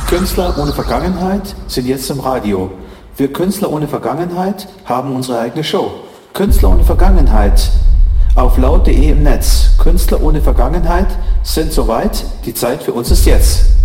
Künstler ohne Vergangenheit sind jetzt im Radio. Wir Künstler ohne Vergangenheit haben unsere eigene Show. Künstler ohne Vergangenheit auf laut.de im Netz. Künstler ohne Vergangenheit sind soweit. Die Zeit für uns ist jetzt.